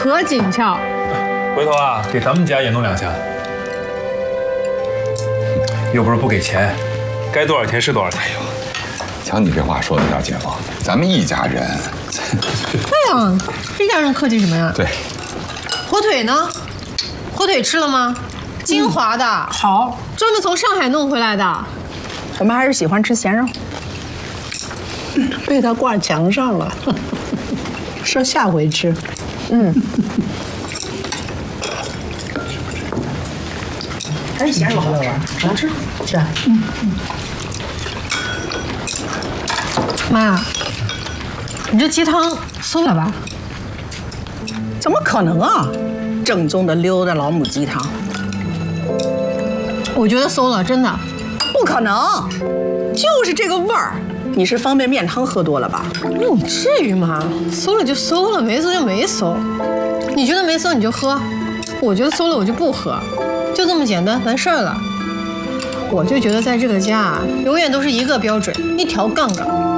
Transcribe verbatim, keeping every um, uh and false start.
可紧俏。 回头啊，给咱们家也弄两箱。又不是不给钱，该多少钱是多少钱。哎呦， 瞧你这话说的，大姐夫，咱们一家人。 对呀，这家人客气什么呀？ 对。 火腿呢？火腿吃了吗？金华的，嗯、好，专门从上海弄回来的。 我们还是喜欢吃咸肉。 被他挂墙上了，说下回吃。嗯。 还是咸肉好吃，好吃。 是啊。嗯嗯。 妈，你这鸡汤馊了吧？ 怎么可能啊！正宗的溜的老母鸡汤。 我觉得馊了，真的。 不可能，就是这个味儿。你是方便面汤喝多了吧？ 你至于吗？馊了就馊了，没馊就没馊。你觉得没馊你就喝，我觉得馊了我就不喝，就这么简单，完事儿了。我就觉得在这个家啊，永远都是一个标准，一条杠杠。